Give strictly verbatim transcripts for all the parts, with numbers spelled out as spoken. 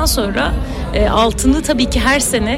Ondan sonra e, altını tabii ki her sene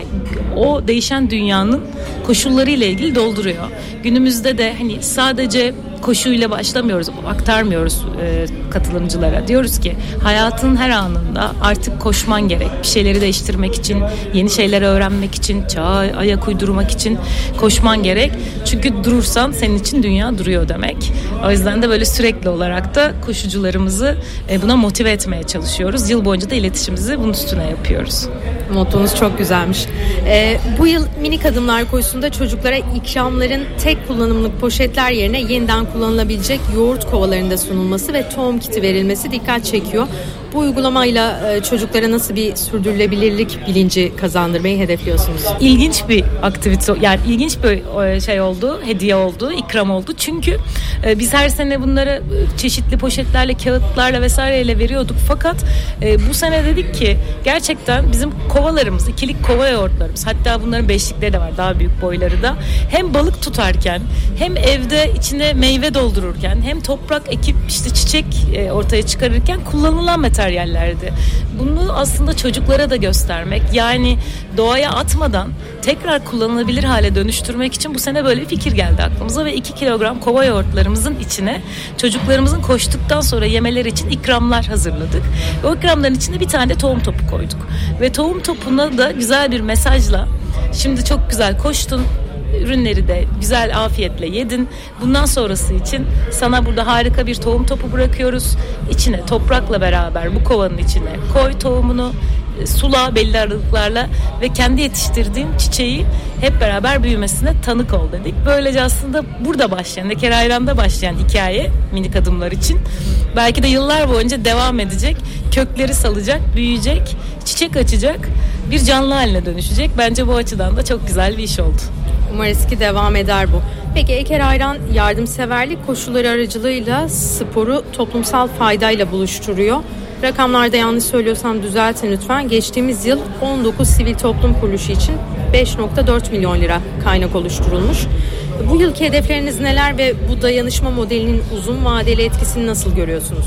o değişen dünyanın koşullarıyla ilgili dolduruyor. Günümüzde de hani sadece koşuyla başlamıyoruz, aktarmıyoruz e, katılımcılara. Diyoruz ki hayatın her anında artık koşman gerek. Bir şeyleri değiştirmek için, yeni şeyler öğrenmek için, çağa ayak uydurmak için koşman gerek. Çünkü durursan senin için dünya duruyor demek. O yüzden de böyle sürekli olarak da koşucularımızı e, buna motive etmeye çalışıyoruz. Yıl boyunca da iletişimimizi bunun üstüne yapıyoruz. Mottonuz çok güzelmiş. Ee, bu yıl minik adımlar koşusunda çocuklara ikramların tek kullanımlık poşetler yerine yeniden kullanılabilecek yoğurt kovalarında sunulması ve tohum kiti verilmesi dikkat çekiyor. Bu uygulamayla e, çocuklara nasıl bir sürdürülebilirlik bilinci kazandırmayı hedefliyorsunuz? İlginç bir aktivite, yani ilginç bir şey oldu, hediye oldu, ikram oldu. Çünkü e, biz her sene bunları çeşitli poşetlerle, kağıtlarla vesaireyle veriyorduk. Fakat e, bu sene dedik ki gerçekten bizim kovalarımız, ikilik kova yoğurtlarımız, hatta bunların beşlikleri de var, daha büyük boyları da, hem balık tutarken, hem evde içine meyve doldururken, hem toprak ekip işte çiçek e, ortaya çıkarırken kullanılan materyallerdi. Bunu aslında çocuklara da göstermek, yani doğaya atmadan tekrar kullanılabilir hale dönüştürmek için bu sene böyle bir fikir geldi aklımıza ve iki kilogram kova yoğurtlarımızın içine çocuklarımızın koştuktan sonra yemeleri için ikramlar hazırladık. O ikramların içine bir tane de tohum topu koyduk. Ve tohum topuna da güzel bir mesajla, şimdi çok güzel koştun, ürünleri de güzel afiyetle yedin. Bundan sonrası için sana burada harika bir tohum topu bırakıyoruz. İçine toprakla beraber bu kovanın içine koy tohumunu, sula belli aralıklarla ve kendi yetiştirdiğin çiçeği hep beraber büyümesine tanık ol dedik. Böylece aslında burada başlayan, Eker Ayran'da başlayan hikaye minik adımlar için belki de yıllar boyunca devam edecek, kökleri salacak, büyüyecek, çiçek açacak, bir canlı haline dönüşecek. Bence bu açıdan da çok güzel bir iş oldu. Umarız ki devam eder bu. Peki Eker Ayran yardımseverlik koşulları aracılığıyla sporu toplumsal faydayla buluşturuyor. Rakamlarda yanlış söylüyorsam düzeltin lütfen. Geçtiğimiz yıl on dokuz sivil toplum kuruluşu için beş virgül dört milyon lira kaynak oluşturulmuş. Bu yılki hedefleriniz neler ve bu dayanışma modelinin uzun vadeli etkisini nasıl görüyorsunuz?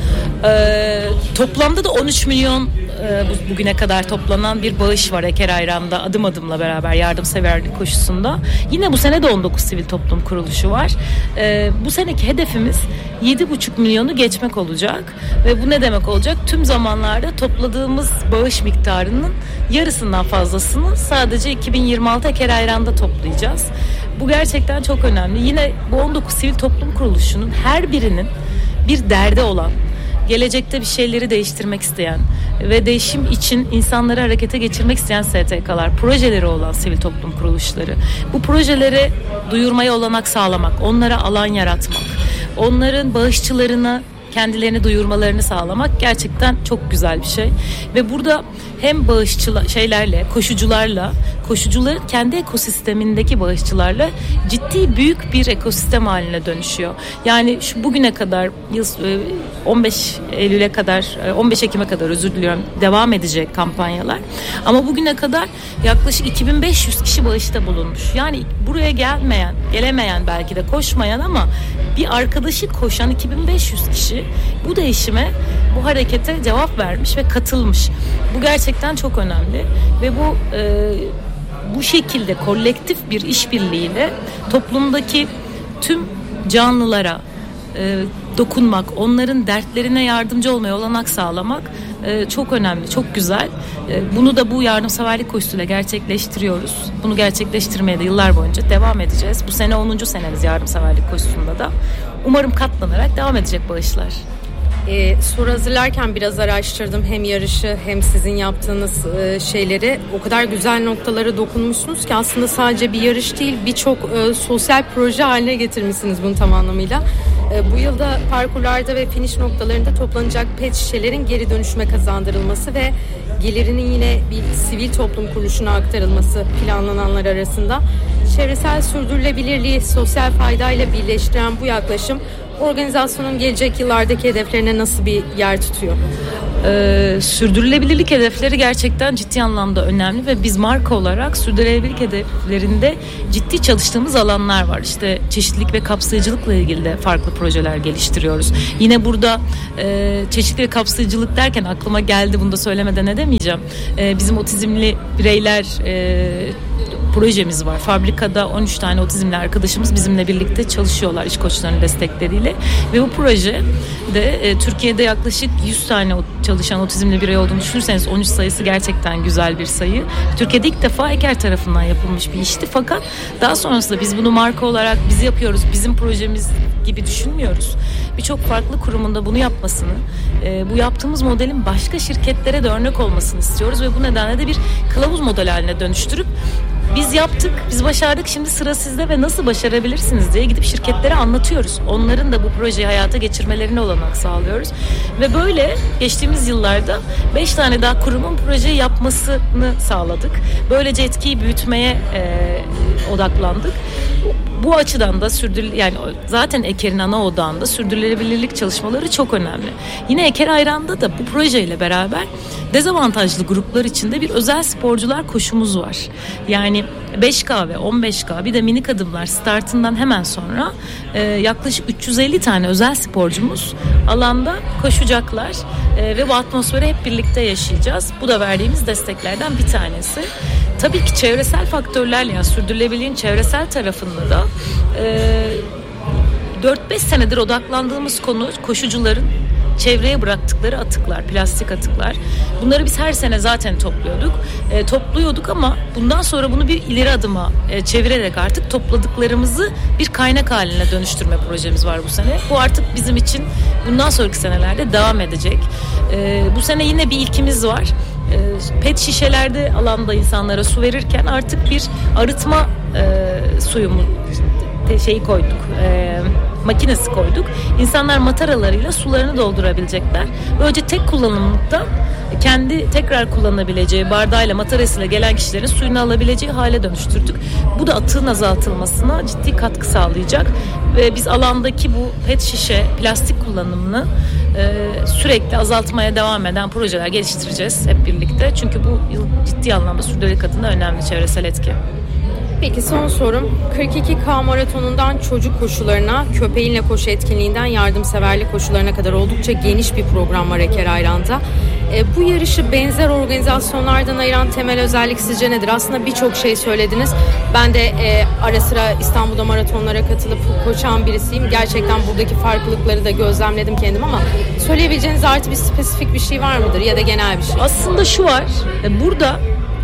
Ee, toplamda da on üç milyon e, bugüne kadar toplanan bir bağış var Eker Ayran'da, adım adımla beraber yardımseverlik koşusunda. Yine bu sene de on dokuz sivil toplum kuruluşu var. Ee, bu seneki hedefimiz yedi buçuk milyonu geçmek olacak ve bu ne demek olacak? Tüm zamanlarda topladığımız bağış miktarının yarısından fazlasını sadece iki bin yirmi altı Eker Ayran'da toplayacağız. Bu gerçekten çok önemli. Yine bu on dokuz sivil toplum kuruluşunun her birinin bir derdi olan, gelecekte bir şeyleri değiştirmek isteyen ve değişim için insanları harekete geçirmek isteyen S T K'lar, projeleri olan sivil toplum kuruluşları. Bu projeleri duyurmaya olanak sağlamak, onlara alan yaratmak, onların bağışçılarına kendilerini duyurmalarını sağlamak gerçekten çok güzel bir şey. Ve burada hem bağışçılar şeylerle, koşucularla, koşucuların kendi ekosistemindeki bağışçılarla ciddi büyük bir ekosistem haline dönüşüyor. Yani şu bugüne kadar on beş Eylül'e kadar, on beş Ekim'e kadar özür diliyorum, devam edecek kampanyalar. Ama bugüne kadar yaklaşık iki bin beş yüz kişi bağışta bulunmuş. Yani buraya gelmeyen, gelemeyen, belki de koşmayan ama bir arkadaşı koşan iki bin beş yüz kişi bu değişime, bu harekete cevap vermiş ve katılmış. Bu gerçekten çok önemli ve bu e, bu şekilde kolektif bir işbirliğiyle toplumdaki tüm canlılara e, dokunmak, onların dertlerine yardımcı olmaya olanak sağlamak e, çok önemli, çok güzel. E, bunu da bu yardımseverlik koşusuyla gerçekleştiriyoruz. Bunu gerçekleştirmeye de yıllar boyunca devam edeceğiz. Bu sene onuncu senemiz yardımseverlik koşusunda da. Umarım katlanarak devam edecek bağışlar. Ee, soru hazırlarken biraz araştırdım hem yarışı hem sizin yaptığınız e, şeyleri. O kadar güzel noktalara dokunmuşsunuz ki aslında sadece bir yarış değil, birçok e, sosyal proje haline getirmişsiniz bunu tam anlamıyla. E, bu yılda parkurlarda ve finish noktalarında toplanacak pet şişelerin geri dönüşüme kazandırılması ve gelirinin yine bir sivil toplum kuruluşuna aktarılması planlananlar arasında. Çevresel sürdürülebilirliği sosyal faydayla birleştiren bu yaklaşım organizasyonun gelecek yıllardaki hedeflerine nasıl bir yer tutuyor? Ee, sürdürülebilirlik hedefleri gerçekten ciddi anlamda önemli ve biz marka olarak sürdürülebilirlik hedeflerinde ciddi çalıştığımız alanlar var. İşte çeşitlilik ve kapsayıcılıkla ilgili de farklı projeler geliştiriyoruz. Yine burada e, çeşitlilik ve kapsayıcılık derken aklıma geldi, bunu da söylemeden edemeyeceğim. E, bizim otizmli bireyler e, projemiz var. Fabrikada on üç tane otizmli arkadaşımız bizimle birlikte çalışıyorlar iş koçlarının destekleriyle ve bu proje de e, Türkiye'de yaklaşık yüz tane çalışan otizmli birey olduğunu düşünürseniz on üç sayısı gerçekten güzel bir sayı. Türkiye'de ilk defa Eker tarafından yapılmış bir işti, fakat daha sonrasında biz bunu marka olarak biz yapıyoruz, bizim projemiz gibi düşünmüyoruz. Birçok farklı kurumunda bunu yapmasını, e, bu yaptığımız modelin başka şirketlere de örnek olmasını istiyoruz ve bu nedenle de bir kılavuz model haline dönüştürüp biz yaptık, biz başardık, şimdi sıra sizde ve nasıl başarabilirsiniz diye gidip şirketlere anlatıyoruz. Onların da bu projeyi hayata geçirmelerine olanak sağlıyoruz. Ve böyle geçtiğimiz yıllarda beş tane daha kurumun projeyi yapmasını sağladık. Böylece etkiyi büyütmeye e, odaklandık. Bu açıdan da sürdürül yani zaten Eker'in ana odağında sürdürülebilirlik çalışmaları çok önemli. Yine Eker Ayran'da da bu projeyle beraber dezavantajlı gruplar içinde bir özel sporcular koşumuz var. Yani beş K ve on beş K bir de minik adımlar startından hemen sonra e, yaklaşık üç yüz elli tane özel sporcumuz alanda koşacaklar e, ve bu atmosferi hep birlikte yaşayacağız. Bu da verdiğimiz desteklerden bir tanesi. Tabii ki çevresel faktörlerle, yani sürdürülebilirliğin çevresel tarafında da e, dört beş senedir odaklandığımız konu koşucuların çevreye bıraktıkları atıklar, plastik atıklar. Bunları biz her sene zaten topluyorduk. E, topluyorduk ama bundan sonra bunu bir ileri adıma e, çevirerek artık topladıklarımızı bir kaynak haline dönüştürme projemiz var bu sene. Bu artık bizim için bundan sonraki senelerde devam edecek. E, bu sene yine bir ilkimiz var. E, pet şişelerde alanda insanlara su verirken artık bir arıtma e, suyumu şeyi koyduk. E, makinesi koyduk. İnsanlar mataralarıyla sularını doldurabilecekler. Böylece tek kullanımlıkta kendi tekrar kullanabileceği bardağıyla, matarasıyla gelen kişilerin suyunu alabileceği hale dönüştürdük. Bu da atığın azaltılmasına ciddi katkı sağlayacak ve biz alandaki bu pet şişe, plastik kullanımını e, sürekli azaltmaya devam eden projeler geliştireceğiz hep birlikte. Çünkü bu ciddi anlamda sürdürülebilirlik adına önemli çevresel etki. Peki son sorum, kırk iki K maratonundan çocuk koşularına, köpeğinle koşu etkinliğinden yardımseverlik koşularına kadar oldukça geniş bir program var Eker Ayran'da. E, bu yarışı benzer organizasyonlardan ayıran temel özellik sizce nedir? Aslında birçok şey söylediniz. Ben de e, ara sıra İstanbul'da maratonlara katılıp koşan birisiyim. Gerçekten buradaki farklılıkları da gözlemledim kendim ama söyleyebileceğiniz artı bir spesifik bir şey var mıdır ya da genel bir şey? Aslında şu var, burada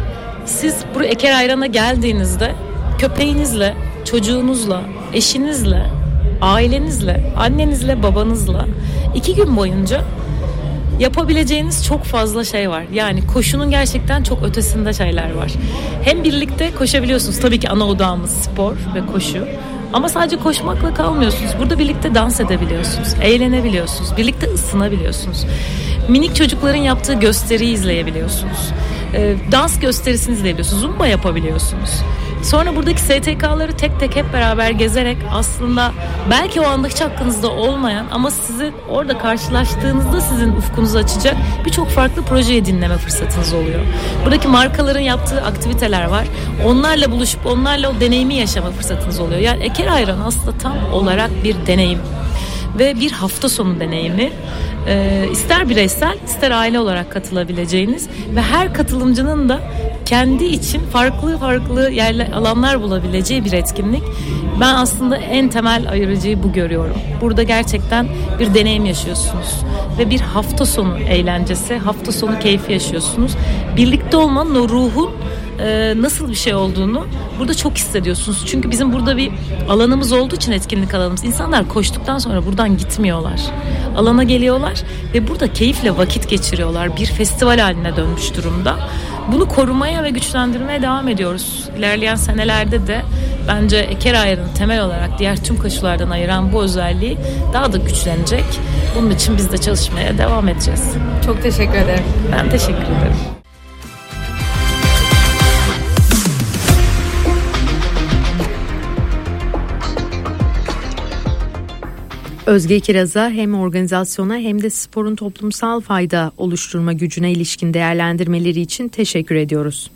siz bu Eker Ayran'a geldiğinizde köpeğinizle, çocuğunuzla, eşinizle, ailenizle, annenizle, babanızla iki gün boyunca yapabileceğiniz çok fazla şey var. Yani koşunun gerçekten çok ötesinde şeyler var. Hem birlikte koşabiliyorsunuz. Tabii ki ana odağımız spor ve koşu. Ama sadece koşmakla kalmıyorsunuz. Burada birlikte dans edebiliyorsunuz, eğlenebiliyorsunuz, birlikte ısınabiliyorsunuz. Minik çocukların yaptığı gösteriyi izleyebiliyorsunuz. E, dans gösterisini izleyebiliyorsunuz. Zumba yapabiliyorsunuz. Sonra buradaki S T K'ları tek tek hep beraber gezerek aslında belki o anda hiç hakkınızda olmayan ama sizin orada karşılaştığınızda sizin ufkunuzu açacak birçok farklı projeyi dinleme fırsatınız oluyor. Buradaki markaların yaptığı aktiviteler var. Onlarla buluşup onlarla o deneyimi yaşama fırsatınız oluyor. Yani Eker Ayran aslında tam olarak bir deneyim ve bir hafta sonu deneyimi. Ee, ister bireysel ister aile olarak katılabileceğiniz ve her katılımcının da kendi için farklı farklı yerler, alanlar bulabileceği bir etkinlik. Ben aslında en temel ayırıcıyı bu görüyorum. Burada gerçekten bir deneyim yaşıyorsunuz ve bir hafta sonu eğlencesi, hafta sonu keyfi yaşıyorsunuz. Birlikte olmanın o ruhun e, nasıl bir şey olduğunu burada çok hissediyorsunuz. Çünkü bizim burada bir alanımız olduğu için, etkinlik alanımız. İnsanlar koştuktan sonra buradan gitmiyorlar. Alana geliyorlar ve burada keyifle vakit geçiriyorlar. Bir festival haline dönmüş durumda. Bunu korumaya ve güçlendirmeye devam ediyoruz. İlerleyen senelerde de bence Eker Ayran'ı temel olarak diğer tüm koşulardan ayıran bu özelliği daha da güçlenecek. Bunun için biz de çalışmaya devam edeceğiz. Çok teşekkür ederim. Ben teşekkür ederim. Özge Kiraz'a hem organizasyona hem de sporun toplumsal fayda oluşturma gücüne ilişkin değerlendirmeleri için teşekkür ediyoruz.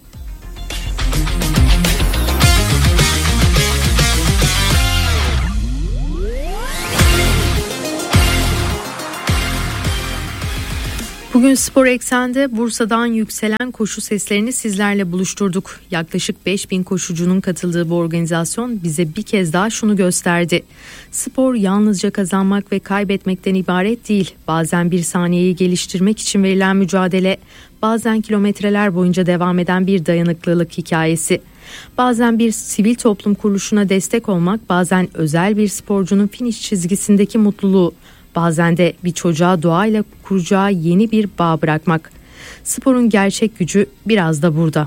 Bugün Spor Eksen'de Bursa'dan yükselen koşu seslerini sizlerle buluşturduk. Yaklaşık beş bin koşucunun katıldığı bu organizasyon bize bir kez daha şunu gösterdi. Spor yalnızca kazanmak ve kaybetmekten ibaret değil. Bazen bir saniyeyi geliştirmek için verilen mücadele, bazen kilometreler boyunca devam eden bir dayanıklılık hikayesi. Bazen bir sivil toplum kuruluşuna destek olmak, bazen özel bir sporcunun finish çizgisindeki mutluluğu, bazen de bir çocuğa doğayla kuracağı yeni bir bağ bırakmak. Sporun gerçek gücü biraz da burada.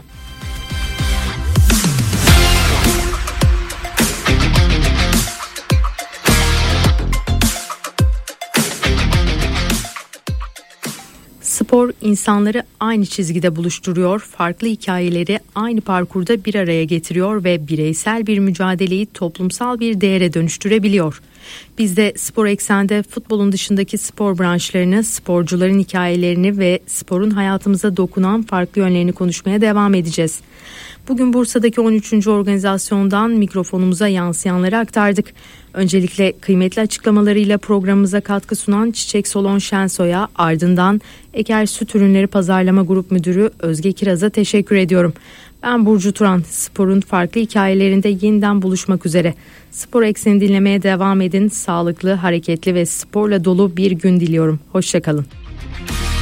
Spor insanları aynı çizgide buluşturuyor, farklı hikayeleri aynı parkurda bir araya getiriyor ve bireysel bir mücadeleyi toplumsal bir değere dönüştürebiliyor. Biz de Spor Eksen'de futbolun dışındaki spor branşlarını, sporcuların hikayelerini ve sporun hayatımıza dokunan farklı yönlerini konuşmaya devam edeceğiz. Bugün Bursa'daki on üçüncü organizasyondan mikrofonumuza yansıyanları aktardık. Öncelikle kıymetli açıklamalarıyla programımıza katkı sunan Çiçek Solon Şensoy'a, ardından Eker Süt Ürünleri Pazarlama Grup Müdürü Özge Kiraz'a teşekkür ediyorum. Ben Burcu Turan. Sporun farklı hikayelerinde yeniden buluşmak üzere. Spor Eksen'i dinlemeye devam edin. Sağlıklı, hareketli ve sporla dolu bir gün diliyorum. Hoşça kalın.